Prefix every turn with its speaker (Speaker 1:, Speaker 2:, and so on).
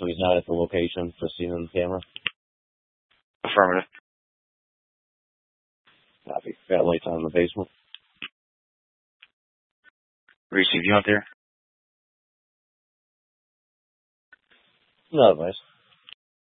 Speaker 1: so he's not at the location, just seen on the camera?
Speaker 2: Affirmative.
Speaker 1: Copy. Got lights on in the basement.
Speaker 2: Receive. You out there?
Speaker 1: No advice.